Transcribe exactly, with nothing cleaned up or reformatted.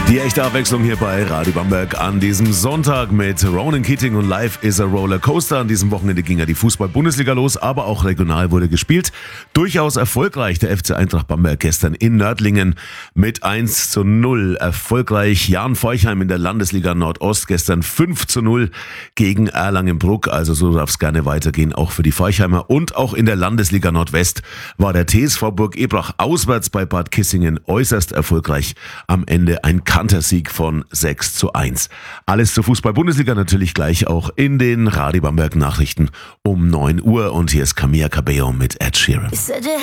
Die echte Abwechslung hier bei Radio Bamberg an diesem Sonntag mit Ronan Keating und Life is a Roller Coaster. An diesem Wochenende ging ja die Fußball-Bundesliga los, aber auch regional wurde gespielt. Durchaus erfolgreich der F C Eintracht Bamberg gestern in Nördlingen mit eins zu null. Erfolgreich Jan Forchheim in der Landesliga Nordost gestern fünf zu null gegen Erlangen-Bruck. Also so darf es gerne weitergehen, auch für die Forchheimer. Und auch in der Landesliga Nordwest war der T S V Burg Ebrach auswärts bei Bad Kissingen äußerst erfolgreich. Am Ende ein Kantersieg von sechs zu eins. Alles zur Fußball-Bundesliga natürlich gleich auch in den Radio Bamberg Nachrichten um neun Uhr. Und hier ist Camilla Cabello mit Ed Sheeran.